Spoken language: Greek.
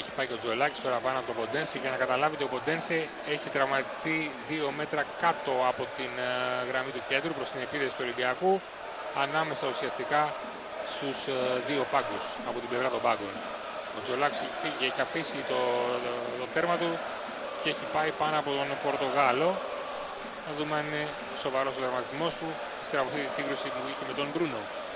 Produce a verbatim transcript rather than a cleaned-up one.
έχει πάει και ο Τζολάκης τώρα πάνω από τον Ποντένσε. Για να καταλάβετε, ο Ποντένσε έχει τραυματιστεί δύο μέτρα κάτω από την uh, γραμμή του κέντρου προς την επίδεση του Ολυμπιακού, ανάμεσα ουσιαστικά στους uh, δύο πάγκους, από την πλευρά των πάγκων. Ο Τζολάκης έχει, φύγει, έχει αφήσει το, το, το τέρμα του και έχει πάει πάνω από τον Πορτογάλο. Να δούμε αν είναι σοβαρός ο τραυματισμός του, ύστερα από αυτή τη σύγκρουση που είχε με τον Μπρούνο.